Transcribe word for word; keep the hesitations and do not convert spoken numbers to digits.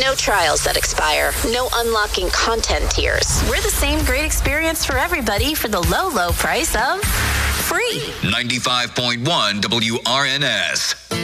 No trials that expire. No unlocking content tiers. We're the same great experience for everybody for the low, low price of free. ninety-five point one W R N S.